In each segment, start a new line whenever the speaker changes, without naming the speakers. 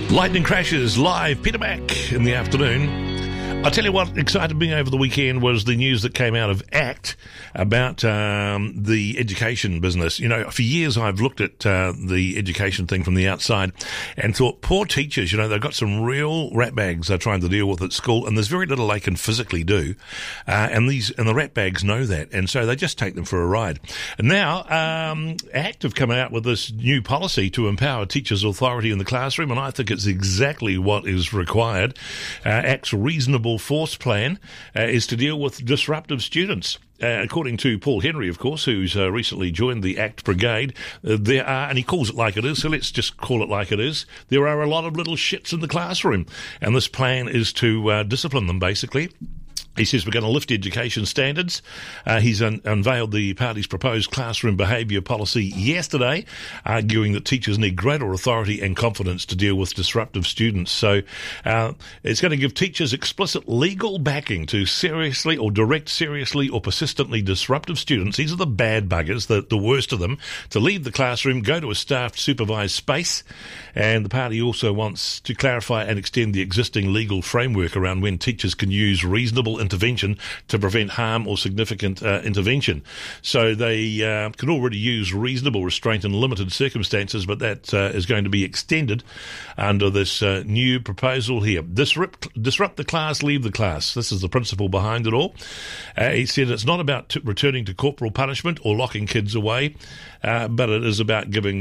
Lightning Crashes live, Peter Mac in the afternoon. I'll tell you what excited me over the weekend was the news that came out of ACT about the education business. You know, for years I've looked at the education thing from the outside and thought, poor teachers, you know, they've got some real ratbags they're trying to deal with at school, and there's very little they can physically do. And the ratbags know that, and so they just take them for a ride. And now ACT have come out with this new policy to empower teachers' authority in the classroom, and I think it's exactly what is required. ACT's reasonable force plan is to deal with disruptive students. According to Paul Henry, of course, who's recently joined the ACT Brigade, there are, and he calls it like it is, so let's just call it like it is, there are a lot of little shits in the classroom, and this plan is to discipline them, basically. He says we're going to lift education standards. He's unveiled the party's proposed classroom behaviour policy yesterday, arguing that teachers need greater authority and confidence to deal with disruptive students. So it's going to give teachers explicit legal backing to seriously or persistently disruptive students. These are the bad buggers, the worst of them, to leave the classroom, go to a staffed supervised space. And the party also wants to clarify and extend the existing legal framework around when teachers can use reasonable intervention to prevent harm or significant intervention. So they can already use reasonable restraint in limited circumstances, but that is going to be extended under this new proposal here. Disrupt the class, leave the class. This is the principle behind it all. He said it's not about returning to corporal punishment or locking kids away, but it is about giving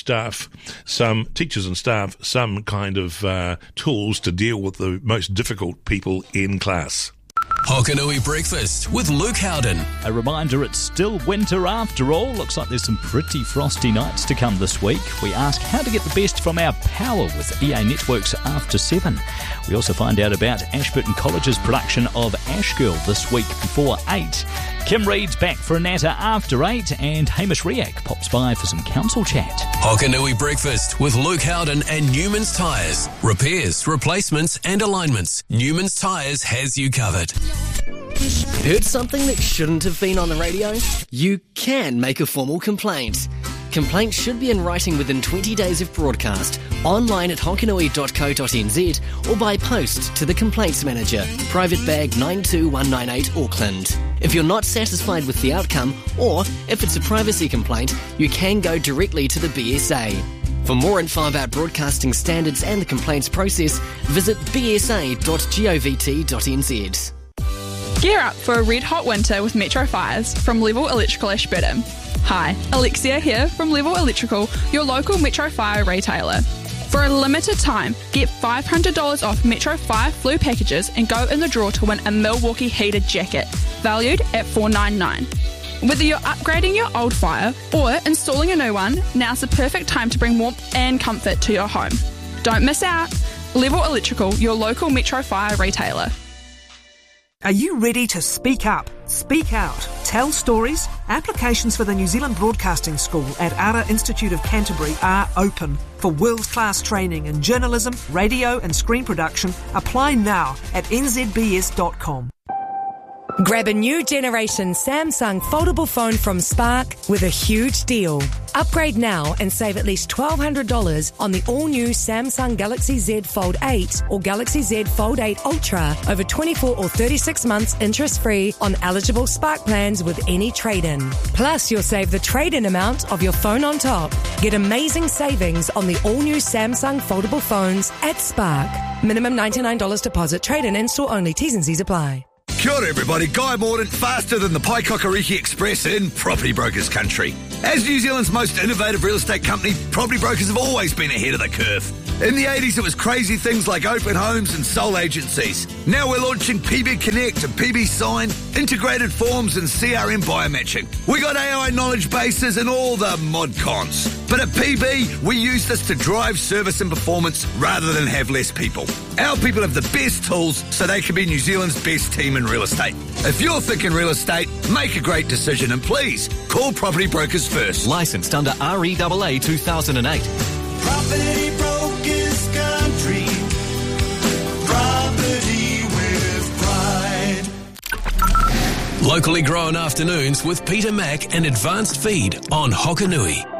teachers and staff some kind of tools to deal with the most difficult people in class.
Hokanui Breakfast with Luke Howden.
A reminder, it's still winter after all. Looks like there's some pretty frosty nights to come this week. We ask how to get the best from our power with EA Networks After 7. We also find out about Ashburton College's production of Ash Girl this week before 8. Kim Reed's back for a natter after 8, and Hamish Riak pops by for some council chat.
Hokanui Breakfast with Luke Howden and Newman's Tyres. Repairs, replacements and alignments. Newman's Tyres has you covered.
Heard something that shouldn't have been on the radio? You can make a formal complaint. Complaints should be in writing within 20 days of broadcast, online at hokanui.co.nz or by post to the Complaints Manager, Private Bag 92198 Auckland. If you're not satisfied with the outcome, or if it's a privacy complaint, you can go directly to the BSA. For more info about broadcasting standards and the complaints process, visit bsa.govt.nz.
Gear up for a red-hot winter with Metro Fires from Level Electrical Ashburton. Hi, Alexia here from Level Electrical, your local Metro Fire retailer. For a limited time, get $500 off Metro Fire flu packages and go in the draw to win a Milwaukee heated jacket, valued at $499. Whether you're upgrading your old fire or installing a new one, now's the perfect time to bring warmth and comfort to your home. Don't miss out. Level Electrical, your local Metro Fire retailer.
Are you ready to speak up, speak out, tell stories? Applications for the New Zealand Broadcasting School at Ara Institute of Canterbury are open. For world-class training in journalism, radio and screen production, apply now at nzbs.com.
Grab a new generation Samsung foldable phone from Spark with a huge deal. Upgrade now and save at least $1,200 on the all-new Samsung Galaxy Z Fold 8 or Galaxy Z Fold 8 Ultra over 24 or 36 months interest-free on eligible Spark plans with any trade-in. Plus, you'll save the trade-in amount of your phone on top. Get amazing savings on the all-new Samsung foldable phones at Spark. Minimum $99 deposit, trade-in and store only. T's and C's apply.
Kia ora everybody, Guy Mordaunt, faster than the Paikakariki Express in Property Brokers country. As New Zealand's most innovative real estate company, Property Brokers have always been ahead of the curve. In the 80s, it was crazy things like open homes and sole agencies. Now we're launching PB Connect and PB Sign, integrated forms and CRM biomatching. We got AI knowledge bases and all the mod cons. But at PB, we use this to drive service and performance rather than have less people. Our people have the best tools so they can be New Zealand's best team in real estate. If you're thinking real estate, make a great decision and please call Property Brokers first.
Licensed under REAA 2008.
Property Brokers Country. Property with pride.
Locally grown afternoons with Peter Mac and Advanced Feed on Hokanui.